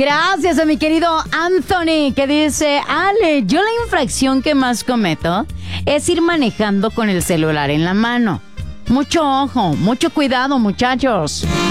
Gracias a mi querido Anthony, que dice: Ale, yo la infracción que más cometo es ir manejando con el celular en la mano. Mucho ojo, mucho cuidado, muchachos.